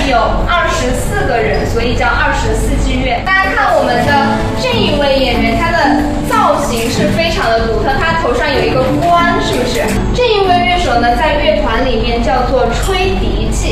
员有24个人，所以叫24季乐。大家看我们的这一位演员，他的造型是非常的独特，他头上有一个冠，是不是？这一位乐手呢，在乐团里面叫做吹笛器。